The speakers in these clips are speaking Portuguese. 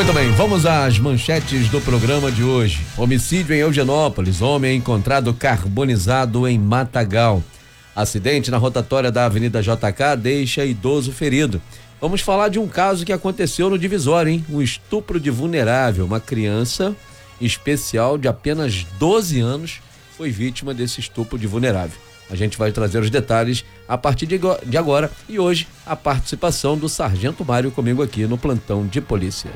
Muito bem, vamos às manchetes do programa de hoje. Homicídio em Eugenópolis, homem encontrado carbonizado em Matagal. Acidente na rotatória da Avenida JK deixa idoso ferido. Vamos falar de um caso que aconteceu no Divisório, hein? Um estupro de vulnerável, uma criança especial de apenas 12 anos foi vítima desse estupro de vulnerável. A gente vai trazer os detalhes a partir de agora e hoje a participação do Sargento Mário comigo aqui no Plantão de Polícia.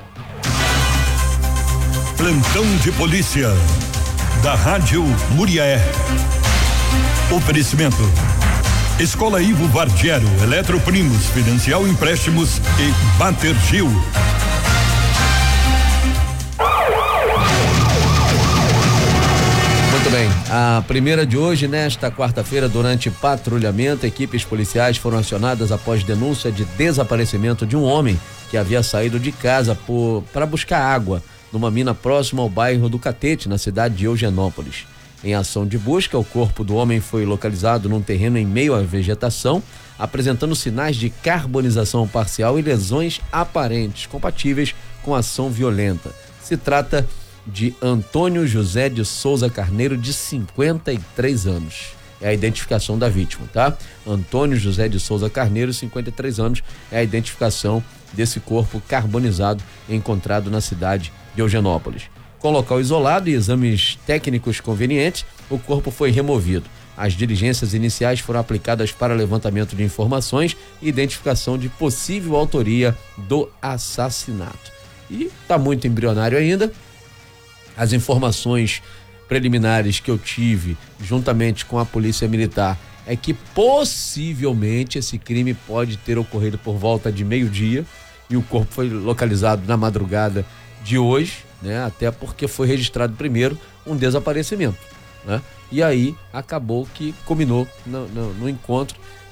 Plantão de Polícia da Rádio Muriaé. Oferecimento: Escola Ivo Vardiero, Eletroprimos, Financial Empréstimos e Batergil. Muito bem, a primeira de hoje, nesta quarta-feira, durante patrulhamento, equipes policiais foram acionadas após denúncia de desaparecimento de um homem que havia saído de casa para buscar água numa mina próxima ao bairro do Catete, na cidade de Eugenópolis. Em ação de busca, o corpo do homem foi localizado num terreno em meio à vegetação, apresentando sinais de carbonização parcial e lesões aparentes compatíveis com ação violenta. Se trata de Antônio José de Souza Carneiro, de 53 anos. É a identificação da vítima, tá? Antônio José de Souza Carneiro, 53 anos, é a identificação desse corpo carbonizado encontrado na cidade de Eugenópolis. Com local isolado e exames técnicos convenientes, o corpo foi removido. As diligências iniciais foram aplicadas para levantamento de informações e identificação de possível autoria do assassinato. E está muito embrionário ainda. As informações preliminares que eu tive juntamente com a Polícia Militar é que possivelmente esse crime pode ter ocorrido por volta de meio-dia e o corpo foi localizado na madrugada de hoje, né? Até porque foi registrado primeiro um desaparecimento, né? E aí acabou que culminou no encontro